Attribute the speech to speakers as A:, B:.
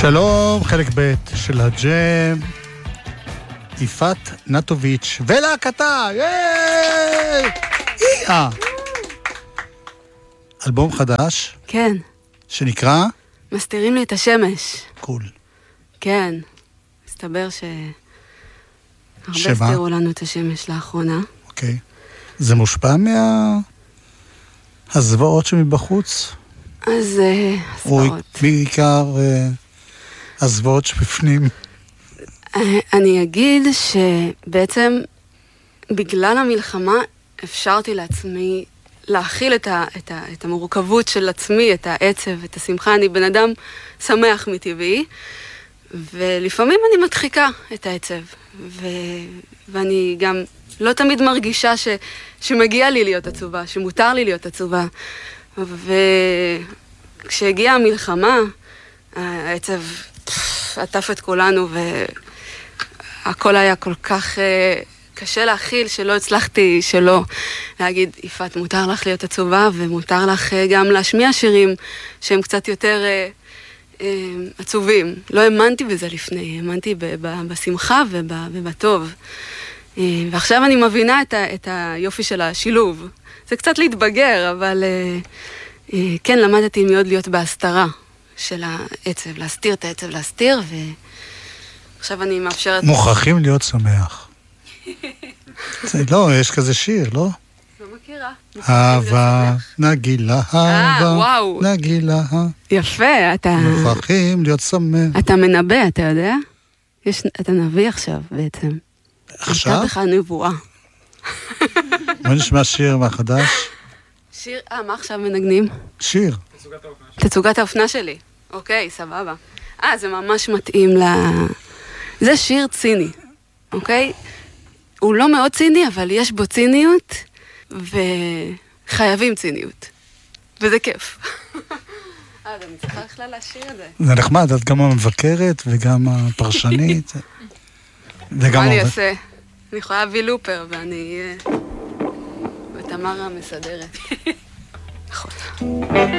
A: שלום, חלק ב' של הג'ם, יפעת נטוביץ' ולהקתה, אלבום חדש?
B: כן.
A: שנקרא?
B: מסתירים לי את השמש.
A: קול.
B: כן. מסתבר הרבה
A: שמה?
B: הסתירו לנו את השמש לאחרונה.
A: אוקיי. זה מושפע מהזוועות שמבחוץ?
B: אז
A: או
B: הסברות.
A: בעיקר הזוועות שבפנים?
B: אני אגיד שבעצם בגלל המלחמה אפשרתי לעצמי להכיל את המורכבות של עצמי, את העצב, את השמחה. אני בן אדם שמח מטבעי, ולפעמים אני מדחיקה את העצב. ואני גם לא תמיד מרגישה שמגיע לי להיות עצובה, שמותר לי להיות עצובה. וכשהגיעה המלחמה, העצב עטף את כולנו, והכל היה כל כך קשה להכיל, שלא הצלחתי שלא להגיד, יפעת, מותר לך להיות עצובה, ומותר לך גם להשמיע שירים שהם קצת יותר עצובים. לא האמנתי בזה לפני, האמנתי בשמחה ובטוב. ועכשיו אני מבינה את היופי של השילוב. זה קצת להתבגר, אבל כן, למדתי מאוד להיות בהסתרה של העצב, להסתיר את העצב, להסתיר, ועכשיו אני מאפשרת...
A: מוכרחים להיות שמח. לא, יש כזה שיר, לא?
B: לא מכירה.
A: אהבה, נגילה, אהבה, נגילה.
B: יפה, אתה...
A: מוכרחים להיות שמח.
B: אתה מנבא, אתה יודע? אתה נביא עכשיו בעצם.
A: עכשיו?
B: הייתה בך נבואה.
A: מה נשמע שיר מהחדש?
B: שיר, מה עכשיו מנגנים?
A: שיר.
B: תצוגת האופנה שלי. אוקיי, סבבה. זה ממש מתאים זה שיר ציני, אוקיי? הוא לא מאוד ציני, אבל יש בו ציניות, וחייבים ציניות. וזה כיף. גם צריכה בכלל להשאיר את זה.
A: זה נחמד, את גם המבקרת וגם הפרשנית.
B: מה אני אעשה? אני יכולה להביא לופר, ואני... ותמרה מסדרת. נכון.